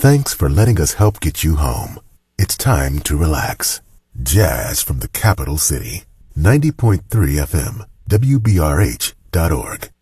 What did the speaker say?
Thanks for letting us help get you home. It's time to relax. Jazz from the capital city. 90.3 FM, WBRH.org.